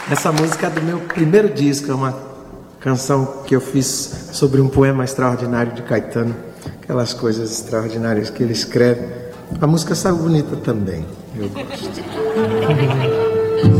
Essa música é do meu primeiro disco, é uma canção que eu fiz sobre um poema extraordinário de Caetano, aquelas coisas extraordinárias que ele escreve. A música saiu bonita também, eu gosto.